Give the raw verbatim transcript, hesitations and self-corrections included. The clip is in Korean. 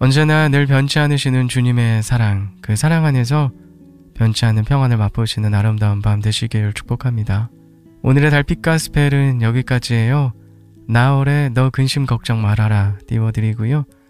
언제나 늘 변치 않으시는 주님의 사랑, 그 사랑 안에서 변치 않는 평안을 맛보시는 아름다운 밤 되시길 축복합니다. 오늘의 달빛 가스펠은 여기까지예요. 나얼의 너 근심 걱정 말아라 띄워드리고요.